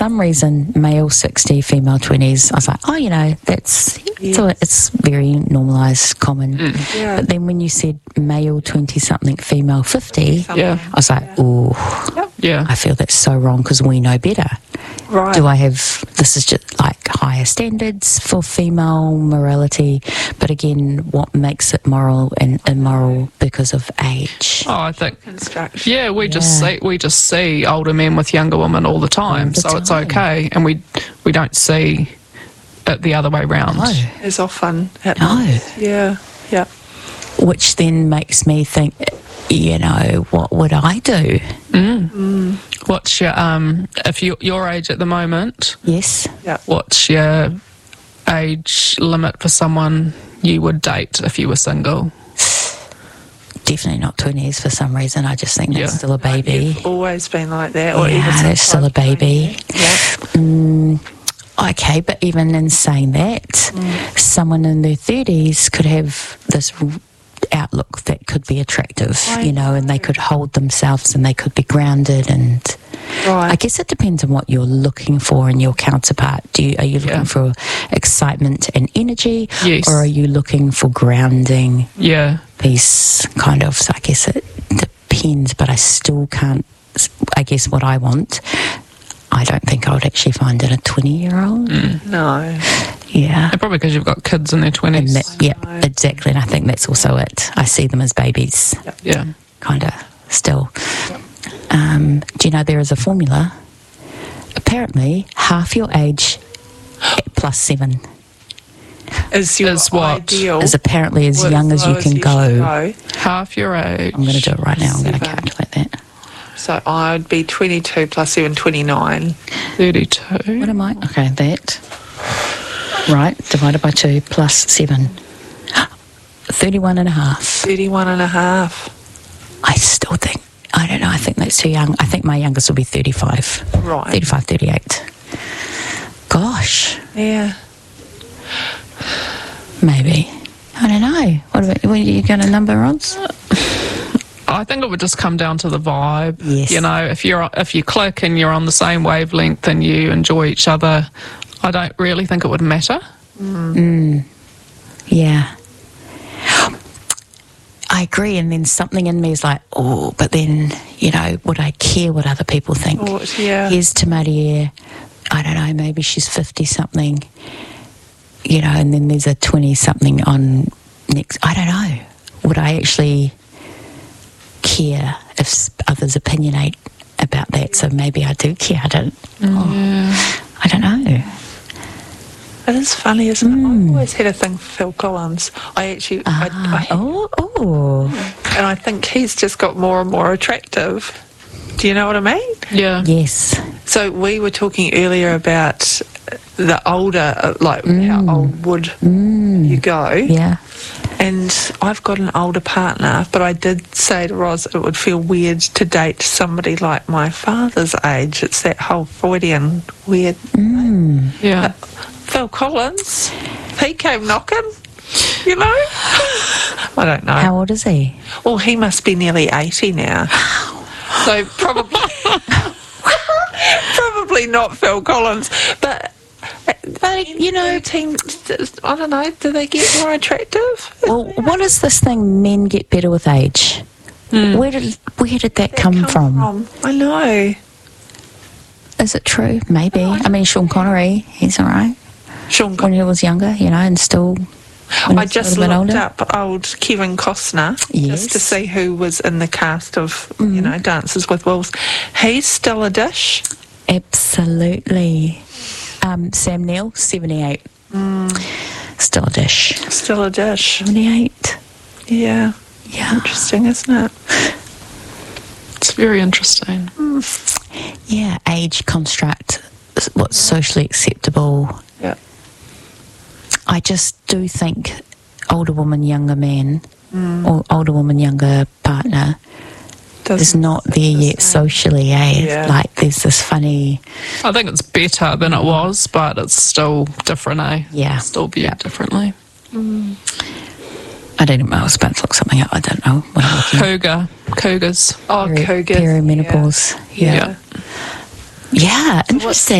some reason, male 60, female 20s, I was like, oh, you know, it's very normalised, common. Yeah. But then when you said male 20-something, female 50, I was like, ooh, I feel that's so wrong because we know better. Right. Do I have, this is just like higher standards for female morality, but again, what makes it moral and immoral because of age? Oh, I think, Construction. yeah, we just see older men with younger women all the time, so it's okay, and we don't see it the other way round. No. As often. No. Yeah. Yeah. Which then makes me think, you know, what would I do? What's your if you're your age at the moment? Yes. Yeah. What's your age limit for someone you would date if you were single? Definitely not 20s for some reason. I just think that's still a baby. You've always been like that. Or even Yeah, that's since still a I've known baby. you. Yeah. Okay, but even in saying that, someone in their 30s could have this outlook that could be attractive, you know, and they could hold themselves and they could be grounded, and Right. I guess it depends on what you're looking for in your counterpart. Are you looking for excitement and energy, Yes. or are you looking for grounding, Yeah. peace, kind of? So I guess it depends, but I still can't, I guess what I want, I don't think I would actually find in a 20-year-old. No. Yeah. And probably because you've got kids in their And 20s. exactly. And I think that's also it. I see them as babies, Yeah. kind of, still. Do you know there is a formula? Apparently, half your age plus 7 Is your Is what? ideal. is apparently as young as you can should go. Half your age. I'm going to do it right now. I'm going to 7. calculate that. So I'd be 22 plus 7, 29. 32. What am I? Okay, that. Right, divided by 2 plus 7. 31 and a half. 31 and a half. I still think, I don't know, I think that's too young. I think my youngest will be 35. Right. 35, 38. Gosh, Yeah. maybe. I don't know. What are you going to number, Rods? I think it would just come down to the vibe. Yes. You know, if you click and you're on the same wavelength and you enjoy each other, I don't really think it would matter. Yeah. I agree, and then something in me is like, oh, but then, you know, would I care what other people think? Yeah. Here's to Maria, I don't know, maybe she's 50-something, you know, and then there's a 20-something on next. I don't know. Would I actually care if others opinionate about that? So maybe I do care. I don't know. It is funny, isn't it? I've always had a thing for Phil Collins. I actually, and I think he's just got more and more attractive. Do you know what I mean? Yeah. Yes. So we were talking earlier about the older, like how old would you go? Yeah. And I've got an older partner, but I did say to Roz it would feel weird to date somebody like my father's age. It's that whole Freudian weird. Yeah. Phil Collins, he came knocking, you know? I don't know. How old is he? Well, he must be nearly 80 now. So probably not Phil Collins. But you know, I don't know, do they get more attractive? Well, what is this thing, men get better with age? Where did that come from? I know. Is it true? Maybe. I mean, Sean Connery, he's all right. Sean When he was younger, you know, and still when I he's just a little bit looked older. up old Kevin Costner just to Yes. see who was in the cast of, you know, Dances with Wolves. He's still a dish. Absolutely. Sam Neill, 78. Still a dish. Still a dish. 78. Yeah. Yeah. Interesting, isn't it? It's very interesting. Yeah, age construct, what's socially acceptable. Yeah. I just do think older woman, younger man, or older woman, younger partner is not there yet socially, Yeah. Like there's this funny... I think it's better than it was, but it's still different, Yeah. Still viewed differently. I don't know, I was about to look something up, I don't know. What I'm looking Cougars. Oh, cougars. Perimenopause. Yeah. Yeah, interesting.